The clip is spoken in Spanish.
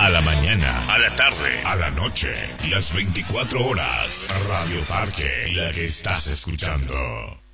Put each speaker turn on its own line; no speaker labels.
A la mañana, a la tarde, a la noche, las 24 horas. Radio Parque, la que estás escuchando.